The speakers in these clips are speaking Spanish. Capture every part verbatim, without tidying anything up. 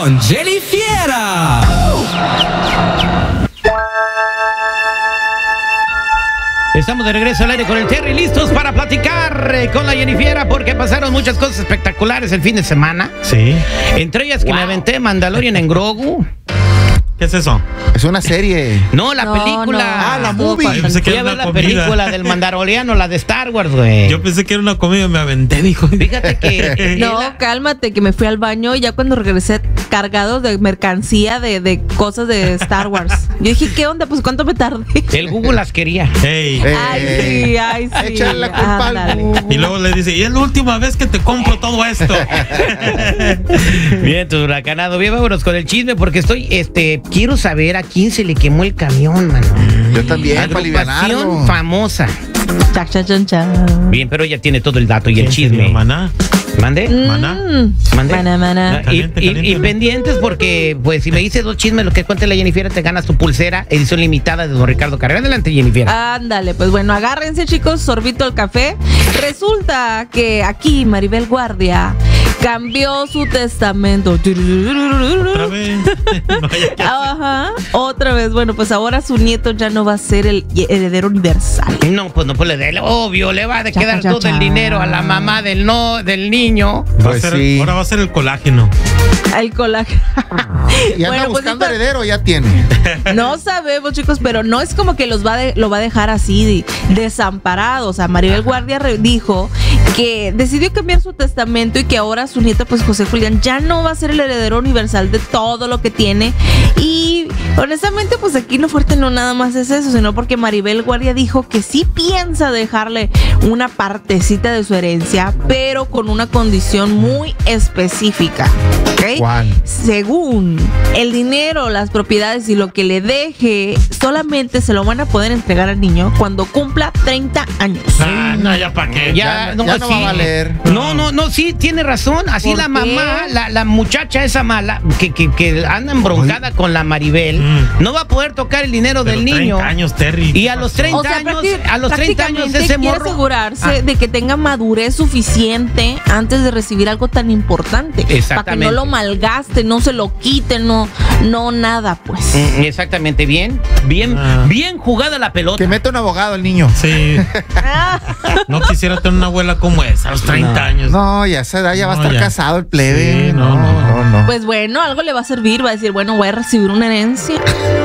con Jenny Fiera. Estamos de regreso al aire con el Terry, listos para platicar eh, con la Jenny Fiera, porque pasaron muchas cosas espectaculares el fin de semana. Sí. Entre ellas que wow. me aventé Mandalorian en Grogu. ¿Qué es eso? Es una serie. No, la no, película. No. Ah, la movie. Yo pensé que Fui a era ver una la comida. película del Mandaloriano, la de Star Wars, güey. Yo pensé que era una comida y me aventé, dijo. Fíjate que... No, cálmate, que me fui al baño y ya cuando regresé cargado de mercancía de, de cosas de Star Wars. Yo dije, ¿qué onda? Pues ¿cuánto me tardé? El Google las quería. Ey. Eh, Ay, sí, ay, sí. Échale la culpa Ándale. al Google. Y luego le dice, y es la última vez que te compro todo esto. Bien, tu huracanado. Bien, vámonos con el chisme porque estoy, este, quiero saber a quién se le quemó el camión, mano. Yo también, para alivianarlo. Agrupación famosa. Chac, chac, chan, chan. Bien, pero ella tiene todo el dato y el ¿Quién chisme. sería, Maná? ¿Mande? Maná. Mm. ¿Mande? Maná, maná. Y, Caliente, y- caliente. y pendientes porque, pues, si me dices dos chismes, lo que cuente la Jennifer, te ganas tu pulsera, edición limitada de don Ricardo Carrera. Adelante, Jennifer. Ándale, pues bueno, agárrense, chicos, sorbito al café. Resulta que aquí Maribel Guardia cambió su testamento. Otra vez. No haya que hacer. Ajá, otra vez. Bueno, pues ahora su nieto ya no va a ser el heredero universal. No, pues no, pues le dé, obvio, le va a Cha, quedar cha, todo cha. el dinero a la mamá del no, del niño. Va a Pues ser- sí. Ahora va a ser el colágeno. El colágeno. Y anda Bueno, pues buscando esta- heredero, ya tiene. No sabemos, chicos, pero no es como que los va de- lo va a dejar así de- desamparados. O sea, Maribel Guardia re- dijo que decidió cambiar su testamento y que ahora su nieto, pues José Julián, ya no va a ser el heredero universal de todo lo que tiene. Y honestamente, pues aquí lo fuerte no nada más es eso, sino porque Maribel Guardia dijo que sí piensa dejarle una partecita de su herencia, pero con una condición muy específica. ¿Ok? ¿Cuál? Según el dinero, las propiedades y lo que le deje, solamente se lo van a poder entregar al niño cuando cumpla treinta años. Ah, no, ya para qué. Ya, Ya- no, ya no sí. va a valer. No, no, no, sí, tiene razón. Así ¿Por la qué? mamá, la, la muchacha esa mala, que, que, que anda embroncada con la Maribel, Mm. no va a poder tocar el dinero Pero del niño. treinta años, Terry. Y a los treinta O sea, años, prácti- a los treinta años prácticamente ese quiere morro. asegurarse Ah. de que tenga madurez suficiente antes de recibir algo tan importante. Para que Exactamente. no lo malgaste, no se lo quite, no, no nada, pues. Mm, Exactamente, bien, bien, Ah. bien jugada la pelota. Que mete un abogado el niño. Sí. No quisiera tener una abuela como esa a los treinta No. años. No, ya se da, ya va a No, estar ya. casado el plebe. Sí, no, no, no, no. no. Pues bueno, algo le va a servir, va a decir, bueno, voy a recibir una herencia.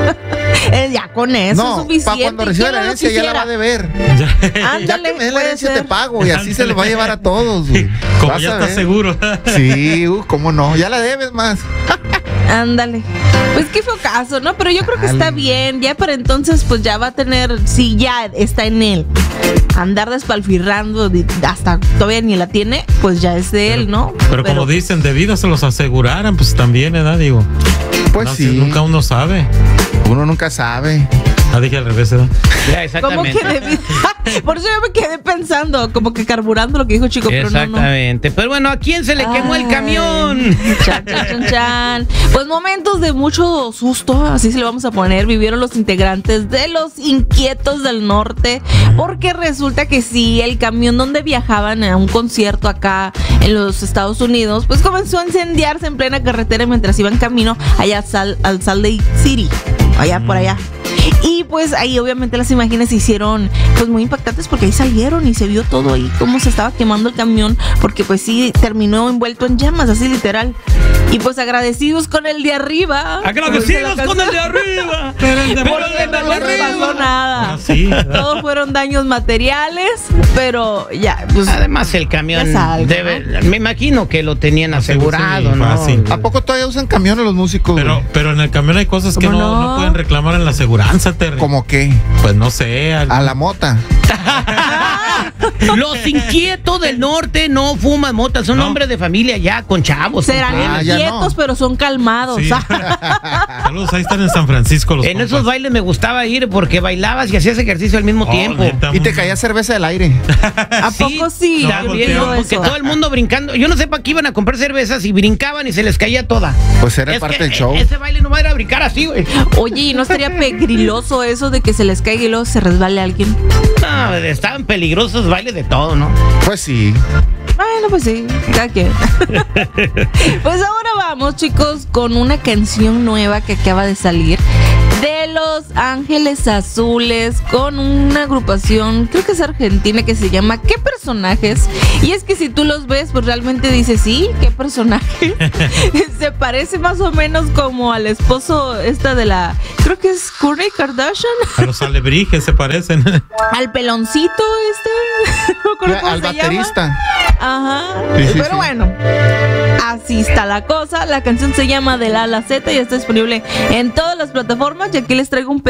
Eh, ya con eso es No, suficiente. para cuando ¿Y reciba quién la no lo herencia ya la va a quisiera? deber. Ya, Ya Ándale, que me dé la puede herencia ser. te pago y así se lo va a llevar a todos, güey. como Vas ya a está ver. seguro. Sí, uh, cómo no, ya la debes más. Ándale. Pues qué fue caso, ¿no? Pero yo creo que Dale. está bien. Ya para entonces, pues ya va a tener, si ya está en él, andar despalfirrando de- hasta todavía ni la tiene, pues ya es de él, ¿no? Pero, como dicen, debido a se los aseguraran, pues también, ¿verdad? Digo, Pues no, sí, si nunca uno sabe. uno nunca sabe. Ah, dije al revés, ¿verdad? Ya, Como exactamente. que debido- Por eso yo me quedé pensando, como que carburando lo que dijo Chico, pero no, no. Exactamente. Pero bueno, ¿a quién se le quemó el Ay, camión? Chan, chan, chan, chan. Pues momentos de mucho susto, así se le vamos a poner, vivieron los integrantes de Los Inquietos del Norte, porque resulta que sí, el camión donde viajaban a un concierto acá en los Estados Unidos, pues comenzó a incendiarse en plena carretera mientras iban camino allá al, Sal- al Salt Lake City, allá por allá. Y pues ahí obviamente las imágenes se hicieron pues muy impactantes porque ahí salieron y se vio todo ahí cómo se estaba quemando el camión, porque pues sí terminó envuelto en llamas, así literal. Y pues agradecidos con el de arriba. Agradecidos con el de arriba. Pero el de Pero Porque el de no les pasó arriba. nada. Ah, sí, ¿verdad? Todos fueron daños materiales, pero ya, pues Además el camión Es algo, debe, me imagino que lo tenían No, sí, asegurado, sí, ¿no? fácil. ¿A poco todavía usan camiones los músicos? Pero, güey? pero en el camión hay cosas que ¿Cómo no, no? no pueden reclamar en la aseguranza, Terry. ¿Cómo qué? Pues no sé. al- A la mota. Los Inquietos del Norte no fuman mota, son No. hombres de familia ya con chavos. serán Ah, ya inquietos, no. pero son calmados. Sí. Saludos, ahí están en San Francisco los En compas. esos bailes me gustaba ir porque bailabas y hacías ejercicio al mismo Oh, tiempo. neta, Y te muy- caía cerveza del aire. ¿A poco sí? No, Yo También, digo ¿no? Porque eso. todo el mundo brincando. Yo no sé para qué iban a comprar cervezas y brincaban y se les caía toda. Pues era Es parte que del show. Ese baile no va a ir a brincar así, güey. Oye, ¿y no estaría pegriloso eso de que se les caiga y luego se resbale a alguien? No, estaban peligrosos bailes de todo, ¿no? Pues sí. Bueno, pues sí, cada quien. Pues ahora vamos, chicos, con una canción nueva que acaba de salir de Los Ángeles Azules, con una agrupación, creo que es argentina, que se llama ¿Qué personajes? Y es que si tú los ves, pues realmente dices, sí, ¿qué personaje? Se parece más o menos como al esposo esta de la, creo que es Kourtney Kardashian. A los alebrijes se parecen. Al peloncito este. No me acuerdo cómo Al se baterista. llama. Ajá. Sí, sí, Pero sí. bueno, así está la cosa. La canción se llama De la A a la Z y está disponible en todas las plataformas. Y aquí les traigo un